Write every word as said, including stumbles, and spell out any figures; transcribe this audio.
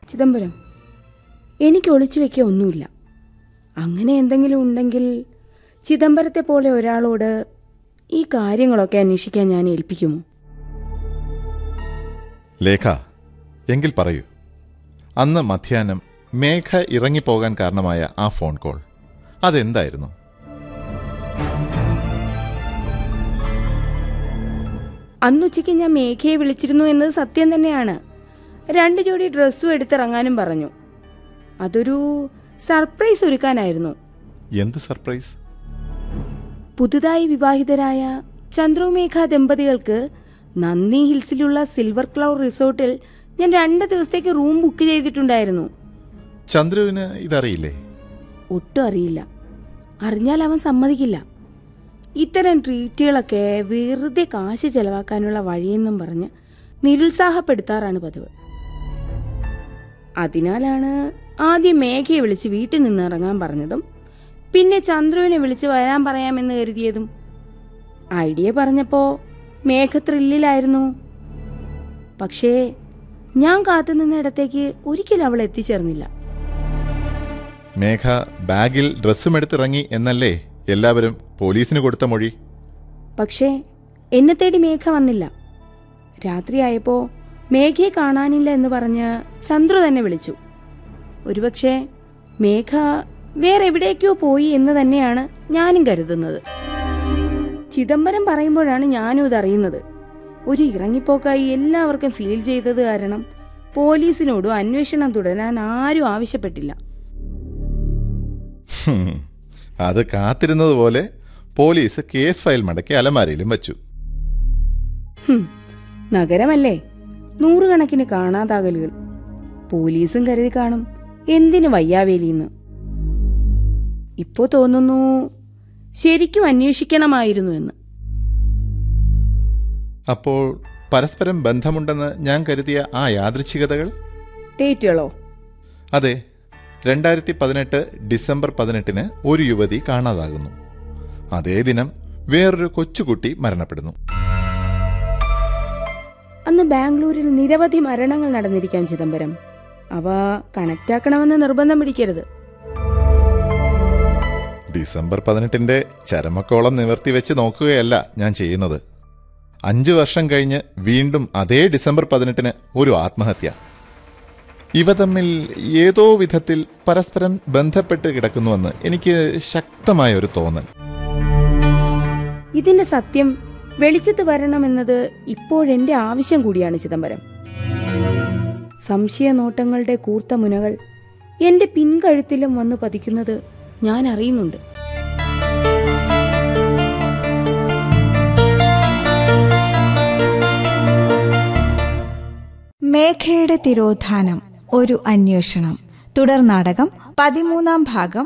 ചിദംബരം, എനിക്ക് ഒളിച്ചു വയ്ക്കുക ഒന്നുമില്ല. അങ്ങനെ എന്തെങ്കിലും ഉണ്ടെങ്കിൽ ചിദംബരത്തെ പോലെ ഒരാളോട് ഈ കാര്യങ്ങളൊക്കെ അന്വേഷിക്കാൻ ഞാൻ ഏൽപ്പിക്കുമോ? ലേഖ, എങ്കിൽ പറയൂ, അന്ന് മധ്യാഹ്നം മേഘ ഇറങ്ങിപ്പോകാൻ കാരണമായ ആ ഫോൺ കോൾ അതെന്തായിരുന്നു? അന്നുച്ചയ്ക്ക് ഞാൻ മേഘയെ വിളിച്ചിരുന്നു എന്നത് സത്യം തന്നെയാണ്. രണ്ട് ജോഡി ഡ്രസ്സും എടുത്തിറങ്ങാനും പറഞ്ഞു. അതൊരു സർപ്രൈസ് ഒരുക്കാനായിരുന്നു. എന്ത് സർപ്രൈസ്? പുതുതായി വിവാഹിതരായ ചന്ദ്രുമേഘ ദമ്പതികൾക്ക് നന്ദി ഹിൽസിലുള്ള സിൽവർ ക്ലൗഡ് റിസോർട്ടിൽ ഞാൻ രണ്ട് ദിവസത്തേക്ക് റൂം ബുക്ക് ചെയ്തിട്ടുണ്ടായിരുന്നു. ചന്ദ്രുവിന് ഇതറിയില്ലേ? ഒട്ടും അറിയില്ല. അറിഞ്ഞാൽ അവൻ സമ്മതിക്കില്ല. ഇത്തരം ട്രീറ്റുകളൊക്കെ വെറുതെ കാശ് ചെലവാക്കാനുള്ള വഴിയെന്നും പറഞ്ഞ് നിരുത്സാഹപ്പെടുത്താറാണ് പതിവ്. അതിനാലാണ് ആദ്യം മേഘയെ വിളിച്ച് വീട്ടിൽ നിന്ന് ഇറങ്ങാൻ പറഞ്ഞതും പിന്നെ ചന്ദ്രുവിനെ വിളിച്ച് വരാൻ പറയാമെന്ന് കരുതിയതും. ഐഡിയ പറഞ്ഞപ്പോ മേഘ ത്രില്ലിലായിരുന്നു. പക്ഷേ ഞാൻ കാത്തുനിന്ന ഇടത്തേക്ക് ഒരിക്കലും അവൾ എത്തിച്ചേർന്നില്ല. മേഘ ബാഗിൽ ഡ്രസ്സും എടുത്തിറങ്ങി എന്നല്ലേ എല്ലാവരും പോലീസിന് കൊടുത്ത മൊഴി? പക്ഷേ എന്നെ തേടി മേഘ വന്നില്ല. രാത്രിയായപ്പോ മേഘയെ കാണാനില്ല എന്ന് പറഞ്ഞ് ചന്ദ്രു തന്നെ വിളിച്ചു. ഒരുപക്ഷെ മേഘ വേറെ എവിടേക്കോ പോയി എന്ന് തന്നെയാണ് ഞാനും കരുതുന്നത്. ചിദംബരം പറയുമ്പോഴാണ് ഞാനും ഇതറിയുന്നത്. ഒരു ഇറങ്ങിപ്പോക്കായി എല്ലാവർക്കും ഫീൽ ചെയ്തത് കാരണം പോലീസിനോടും അന്വേഷണം തുടരാൻ ആരും ആവശ്യപ്പെട്ടില്ല. അത് കാത്തിരുന്നത് പോലെ പോലീസ് കേസ് ഫയൽ മടക്കി അലമാരയിലും വച്ചു. നഗരമല്ലേ, നൂറുകണക്കിന് കാണാതാകലുകൾ. പോലീസും കരുതി കാണും എന്തിനു വയ്യാവേലിന്ന്. ഇപ്പോ തോന്നുന്നു ശരിക്കും അന്വേഷിക്കണമായിരുന്നു എന്ന്. അപ്പോൾ പരസ്പരം ബന്ധമുണ്ടെന്ന് ഞാൻ കരുതിയ ആ യാദൃച്ഛികതകൾ? ഡേറ്റുകളോ? അതെ, രണ്ടായിരത്തി പതിനെട്ട് ഡിസംബർ പതിനെട്ടിന് ഒരു യുവതി കാണാതാകുന്നു. അതേ ദിനം വേറൊരു കൊച്ചുകുട്ടി മരണപ്പെടുന്നു. അന്ന് ബാംഗ്ലൂരിൽ നിരവധി മരണങ്ങൾ നടന്നിരിക്കാം ചിദംബരം. അവ കണക്റ്റാക്കണമെന്ന് നിർബന്ധം പിടിക്കരുത്. ഡിസംബർ പതിനെട്ടിന്റെ ചരമക്കോളം നിവർത്തി വെച്ച് നോക്കുകയല്ല ഞാൻ ചെയ്യുന്നത്. അഞ്ചു വർഷം കഴിഞ്ഞ് വീണ്ടും അതേ ഡിസംബർ പതിനെട്ടിന് ഒരു ആത്മഹത്യ. ഇവ തമ്മിൽ ഏതോ വിധത്തിൽ പരസ്പരം ബന്ധപ്പെട്ട് കിടക്കുന്നുവെന്ന് എനിക്ക് ശക്തമായ ഒരു തോന്നൽ. ഇതിന്റെ സത്യം വെളിച്ചത്ത് വരണമെന്നത് ഇപ്പോഴെന്റെ ആവശ്യം കൂടിയാണ് ചിദംബരം. സംശയനോട്ടങ്ങളുടെ കൂർത്ത മുനകൾ എന്റെ പിൻകഴുത്തിലും വന്ന് പതിക്കുന്നത് ഞാൻ അറിയുന്നുണ്ട്. മേഘയുടെ തിരോധാനം, ഒരു അന്വേഷണം തുടർ നാടകം പതിമൂന്നാം ഭാഗം